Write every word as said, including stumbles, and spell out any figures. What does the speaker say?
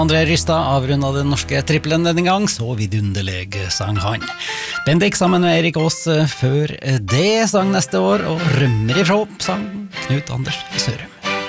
André Rystad avrundet den norske trippelen denne gang, så vidunderlig sang han. Bendik sammen med Erik Aas før det sang neste år, og Rømmer ifra sang Knut Anders Sørum.